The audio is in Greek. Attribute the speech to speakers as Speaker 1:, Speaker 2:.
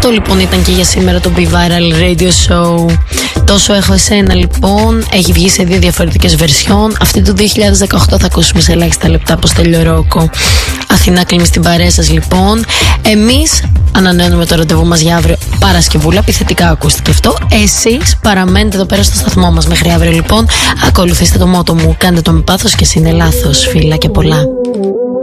Speaker 1: Αυτό λοιπόν ήταν και για σήμερα το Be Viral Radio Show. Τόσο έχω εσένα λοιπόν. Έχει βγει σε 2 διαφορετικές βερσιόν. Αυτή του 2018 θα ακούσουμε σε ελάχιστα λεπτά πως τέλειο ρόκο. Αθηνά κλείνει στην παρέα σας λοιπόν. Εμείς ανανεώνουμε το ραντεβού μας για αύριο Παρασκευούλα. Επιθετικά ακούστηκε αυτό. Εσείς παραμένετε εδώ πέρα στο σταθμό μας μέχρι αύριο λοιπόν. Ακολουθήστε το μότο μου. Κάντε το με πάθος και είναι λάθος. Φίλα και πολλά.